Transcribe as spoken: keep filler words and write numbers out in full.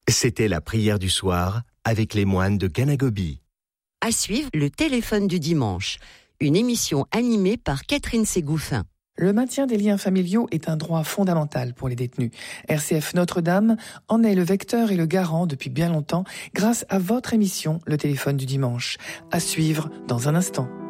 C'était la prière du soir avec les moines de Ganagobi. À suivre, le téléphone du dimanche, une émission animée par Catherine Ségouffin. Le maintien des liens familiaux est un droit fondamental pour les détenus. R C F Notre-Dame en est le vecteur et le garant depuis bien longtemps grâce à votre émission Le téléphone du dimanche. À suivre dans un instant.